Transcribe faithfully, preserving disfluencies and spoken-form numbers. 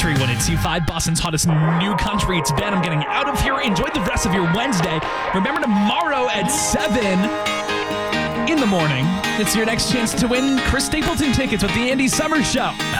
Country one oh two point five, Boston's hottest new country. It's Ben. I'm getting out of here. Enjoy the rest of your Wednesday. Remember, tomorrow at seven in the morning, it's your next chance to win Chris Stapleton tickets with the Andy Summers Show.